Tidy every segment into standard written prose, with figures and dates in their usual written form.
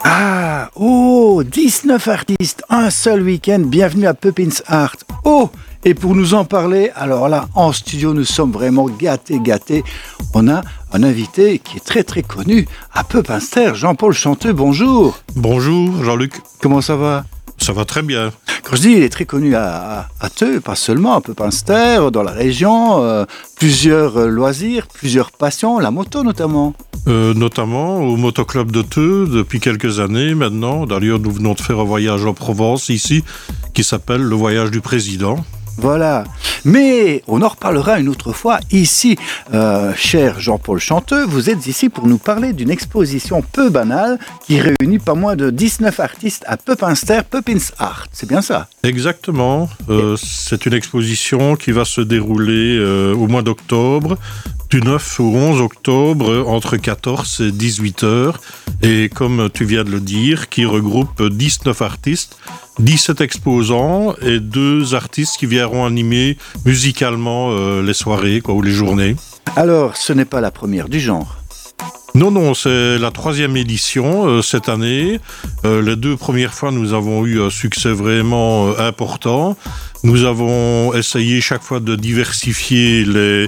Ah, oh, 19 artistes, un seul week-end, bienvenue à Pepins Art. Oh, et pour nous en parler, alors là, en studio, nous sommes vraiment gâtés. On a un invité qui est très connu à Pepinster, Jean-Paul Chanteux, bonjour. Bonjour Jean-Luc. Comment ça va ? Ça va très bien. Quand je dis il est très connu à Theux, pas seulement à Pepinster, dans la région, plusieurs loisirs, plusieurs passions, la moto notamment. Notamment au motoclub de Theux depuis quelques années maintenant. D'ailleurs, nous venons de faire un voyage en Provence ici qui s'appelle le voyage du président. Voilà, mais on en reparlera une autre fois. Ici, cher Jean-Paul Chanteux, vous êtes ici pour nous parler d'une exposition peu banale qui réunit pas moins de 19 artistes à Pepinster, Pepins Art. C'est bien ça ? Exactement. C'est une exposition qui va se dérouler au mois d'octobre, du 9 au 11 octobre, entre 14 et 18 heures. Et comme tu viens de le dire, qui regroupe 19 artistes, 17 exposants et 2 artistes qui viendront animer musicalement les soirées ou les journées. Alors, ce n'est pas la première du genre. Non, c'est la 3e édition cette année. Les 2 premières fois, nous avons eu un succès vraiment important. Nous avons essayé chaque fois de diversifier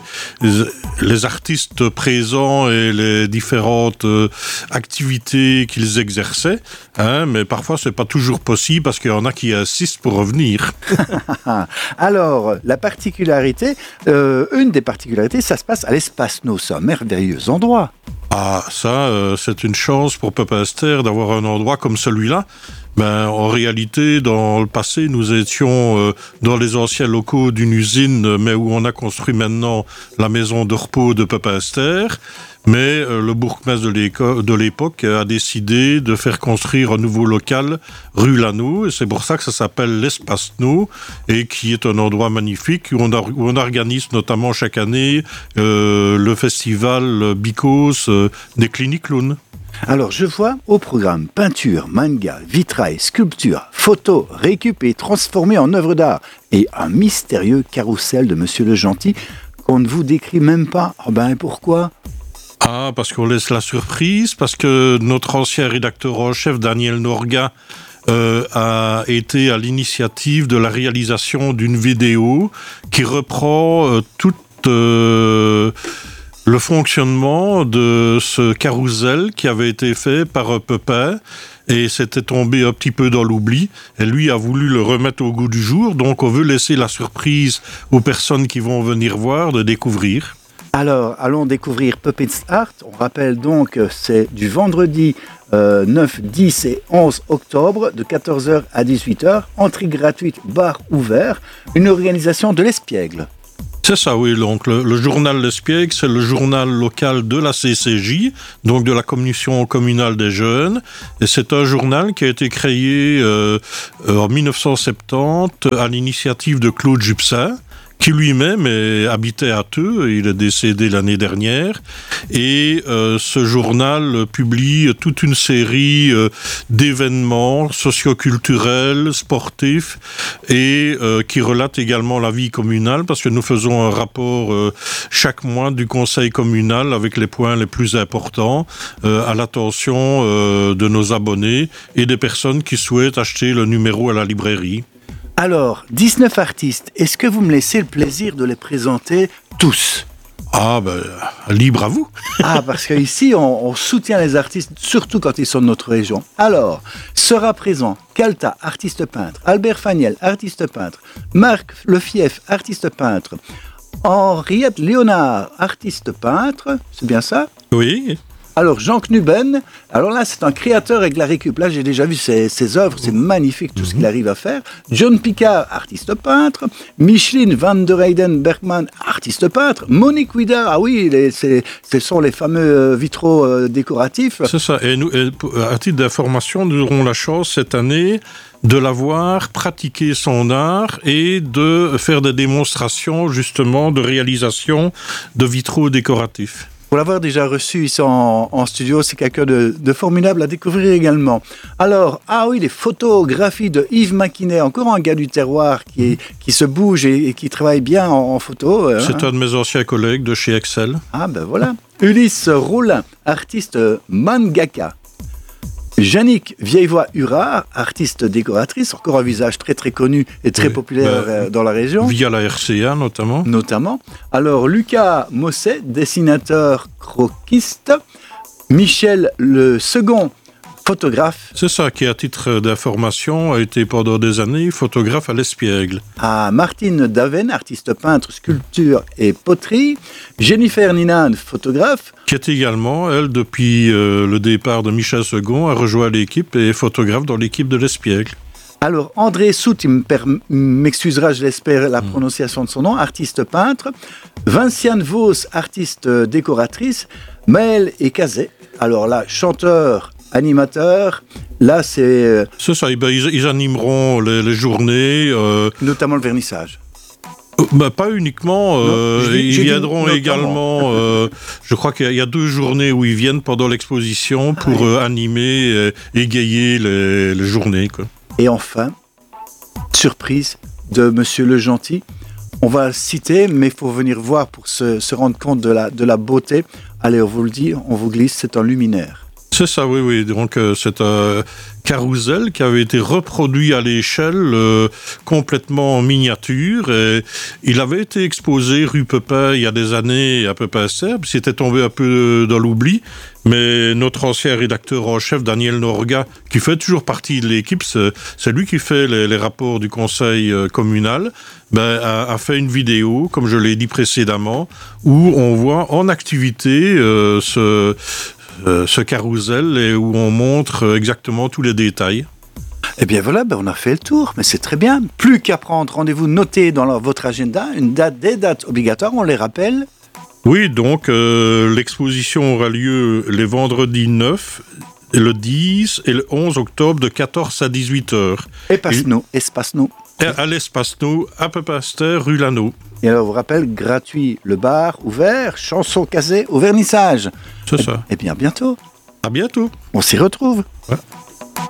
les artistes présents et les différentes activités qu'ils exerçaient. Mais parfois, c'est pas toujours possible parce qu'il y en a qui insistent pour revenir. Alors, la particularité, une des particularités, ça se passe à l'Espace No. C'est un merveilleux endroit. Ah, ça, c'est une chance pour Pepinster d'avoir un endroit comme celui-là. En réalité, dans le passé, nous étions dans les anciens locaux d'une usine, mais où on a construit maintenant la maison de repos de Pepinster. Mais le bourgmestre de l'époque a décidé de faire construire un nouveau local rue Lano, et c'est pour ça que ça s'appelle l'Espace No, et qui est un endroit magnifique où on organise notamment chaque année le festival Bicos des Cliniques Clowns. Alors, je vois au programme peinture, manga, vitrail, sculpture, photo, récup et transformé en œuvre d'art et un mystérieux carrousel de Monsieur le Gentil qu'on ne vous décrit même pas. Et pourquoi ? Ah, parce qu'on laisse la surprise, parce que notre ancien rédacteur en chef, Daniel Norga, a été à l'initiative de la réalisation d'une vidéo qui reprend toute... le fonctionnement de ce carrousel qui avait été fait par Pepin et c'était tombé un petit peu dans l'oubli et lui a voulu le remettre au goût du jour, donc on veut laisser la surprise aux personnes qui vont venir voir de découvrir. Alors, allons découvrir Pepins Art. On rappelle donc, c'est du vendredi 9, 10 et 11 octobre de 14h à 18h, entrée gratuite, bar ouvert, une organisation de l'Espiègle. C'est ça, oui. Donc, le journal L'Espiègle, c'est le journal local de la CCJ, donc de la Commission communale des jeunes. Et c'est un journal qui a été créé en 1970 à l'initiative de Claude Jupsin, qui lui-même habitait à Theux, il est décédé l'année dernière, et ce journal publie toute une série d'événements socioculturels, sportifs, et qui relate également la vie communale, parce que nous faisons un rapport chaque mois du conseil communal avec les points les plus importants à l'attention de nos abonnés et des personnes qui souhaitent acheter le numéro à la librairie. Alors, 19 artistes, est-ce que vous me laissez le plaisir de les présenter tous ? Ah, libre à vous. Ah, parce qu'ici, on soutient les artistes, surtout quand ils sont de notre région. Alors, sera présent Calta, artiste peintre, Albert Faniel, artiste peintre, Marc Lefief, artiste peintre, Henriette Léonard, artiste peintre, c'est bien ça ? Oui. Alors, Jean Knuben, alors là, c'est un créateur avec la récup. Là, j'ai déjà vu ses œuvres, c'est magnifique tout ce qu'il arrive à faire. John Picard, artiste peintre. Micheline van der Heyden Bergman, artiste peintre. Monique Ouida, ah oui, ce sont les fameux vitraux décoratifs. C'est ça. Et nous, à titre d'information, nous aurons la chance cette année de la voir pratiquer son art et de faire des démonstrations, justement, de réalisation de vitraux décoratifs. Pour l'avoir déjà reçu ici en studio, c'est quelqu'un de formidable à découvrir également. Alors, les photographies de Yves Maquinet, encore un gars du terroir qui se bouge et qui travaille bien en photo. C'est un de mes anciens collègues de chez Excel. Ah ben voilà. Ulysse Rollin, artiste mangaka. Jannick Vieillevoix-Hurard, artiste décoratrice, encore un visage très très connu et très populaire dans la région. Via la RCA notamment. Alors Lucas Mosset, dessinateur croquiste. Michel le second, photographe. C'est ça, qui à titre d'information a été pendant des années photographe à l'Espiègle. Martine Daven, artiste peintre, sculpture et poterie. Jennifer Ninan, photographe. Qui est également, elle, depuis le départ de Michel II, a rejoint l'équipe et est photographe dans l'équipe de l'Espiègle. Alors, André Sout, il m'excusera, je l'espère, la prononciation de son nom, artiste peintre. Vinciane Vos, artiste décoratrice. Maël et Cazet, alors là, chanteur, animateur, là c'est... C'est ça, ils animeront les journées. Notamment le vernissage. Pas uniquement, ils viendront également, je crois qu'il y a 2 journées où ils viennent pendant l'exposition pour animer, égayer les journées, quoi. Et enfin, surprise de Monsieur Le Gentil, on va le citer, mais il faut venir voir pour se rendre compte de la beauté. Allez, on vous le dit, on vous glisse, c'est un luminaire. C'est ça, oui. Donc, c'est un carrousel qui avait été reproduit à l'échelle, complètement en miniature. Et il avait été exposé rue Pepin il y a des années à Pepin-Serbe. C'était tombé un peu dans l'oubli. Mais notre ancien rédacteur en chef, Daniel Norga, qui fait toujours partie de l'équipe, c'est lui qui fait les rapports du conseil communal, a fait une vidéo, comme je l'ai dit précédemment, où on voit en activité ce carrousel et où on montre exactement tous les détails. Eh bien voilà, on a fait le tour, mais c'est très bien. Plus qu'à prendre rendez-vous, noté dans votre agenda, des dates obligatoires, on les rappelle. Oui, donc l'exposition aura lieu les vendredis 9, le 10 et le 11 octobre de 14 à 18 heures. Espace-nous. À l'Espace-nous, à Pepin-Ster, rue Lano. Et alors, on vous rappelle, gratuit, le bar ouvert, chanson casée au vernissage. C'est ça. Eh bien, à bientôt. À bientôt. On s'y retrouve. Ouais.